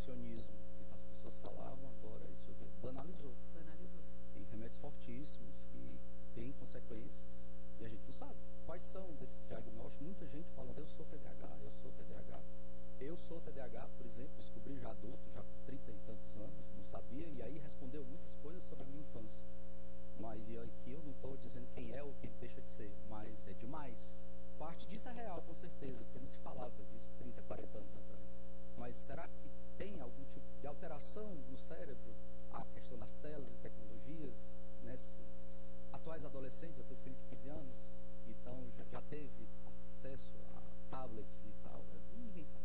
nutricionismo que as pessoas falavam, agora isso banalizou. Banalizou. Tem remédios fortíssimos que têm consequências e a gente não sabe. Quais são desses diagnósticos? Muita gente falando, eu sou TDAH, eu sou TDAH. Eu sou TDAH, por exemplo, descobri já adulto, já com 30 e tantos anos, não sabia, e aí respondeu muitas coisas sobre a minha infância. Mas aqui eu não estou dizendo quem é ou quem deixa de ser, mas é demais. Parte disso é real, com certeza, porque não se falava disso 30, 40 anos atrás. Mas será que tem algum tipo de alteração no cérebro? A questão das telas e tecnologias, nesses atuais adolescentes, eu tenho filho de 15 anos, então já teve acesso a tablets e tal, ninguém sabe.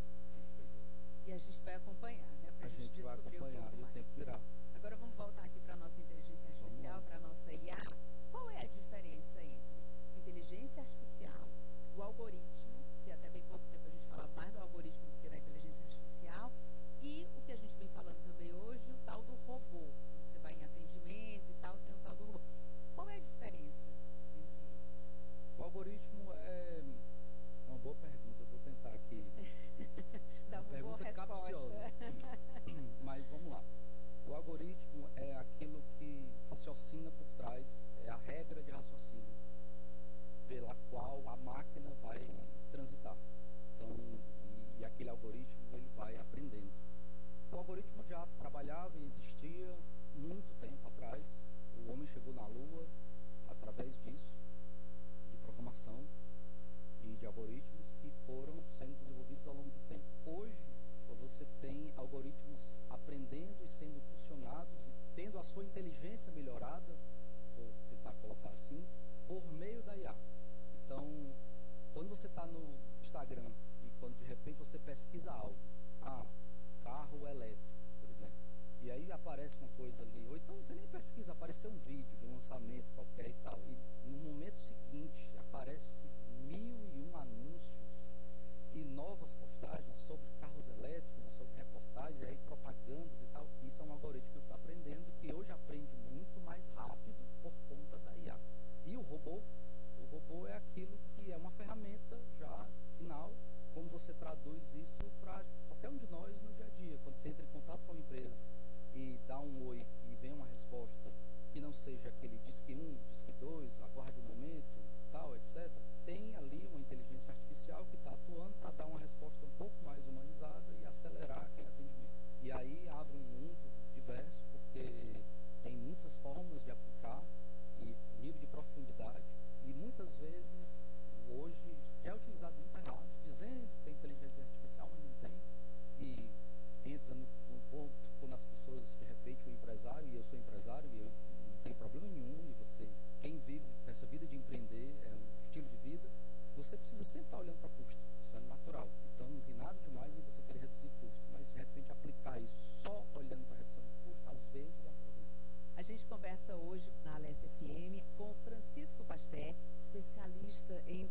E a gente vai acompanhar, né? Pra gente vai descobrir acompanhar, um pouco e o mais. tempo virá. Agora vamos voltar aqui para a nossa inteligência artificial, para a nossa IA. Qual é a diferença entre inteligência artificial, o algoritmo, que até bem pouco tempo a gente falava mais do algoritmo do que da inteligência artificial, e o que a gente vem falando também hoje, o tal do robô. Você vai em atendimento e tal, tem o tal do robô. Qual é a diferença entre eles? O algoritmo é uma boa pergunta, eu vou tentar aqui. Dá uma boa resposta. Capciosa. Mas vamos lá. O algoritmo é aquilo que raciocina por trás, é a regra de raciocínio pela qual a máquina vai transitar. Então, e aquele algoritmo ele vai aprendendo. O algoritmo já trabalhava e existia muito tempo atrás. O homem chegou na Lua através disso, de programação e de algoritmos que foram sendo desenvolvidos ao longo do tempo. Hoje, você tem algoritmos aprendendo e sendo impulsionados e tendo a sua inteligência melhorada, vou tentar colocar assim, por meio da IA. Então, quando você está no Instagram e quando de repente você pesquisa algo, carro elétrico, por exemplo, e aí aparece uma coisa ali, ou então você nem pesquisa, apareceu um vídeo de um lançamento qualquer e tal, e no momento seguinte aparece 1001 anúncios e novas postagens sobre carros elétricos, sobre reportagens, aí propagandas e tal. Isso é um algoritmo que está aprendendo, que hoje aprende muito mais rápido por conta da IA. E o robô é aquilo que é uma ferramenta já final, como você traduz isso para qualquer um de nós no dia a dia. Quando você entra em contato com uma empresa e dá um oi e vem uma resposta que não seja aquele disque 1, disque 2, aguarde um momento, tal, etc., tem ali uma inteligência artificial que está atuando para dar uma resposta um pouco mais humanizada e acelerar aquele atendimento. E aí abre um mundo diverso, porque tem muitas formas de aplicar e nível de profundidade, e muitas vezes hoje é utilizado muito errado, dizendo que tem inteligência artificial, mas não tem, e entra no ponto quando as pessoas, de repente, o empresário, e eu sou empresário, e eu não tenho problema nenhum, e você, quem vive essa vida de empreender, é um estilo de vida, você precisa sempre estar olhando para custo, isso é natural. Então não tem nada demais em você querer reduzir custo, mas de repente aplicar isso só olhando para a redução de custo, às vezes é um problema. A gente conversa hoje na Alesse FM com Francisco Pasté, especialista em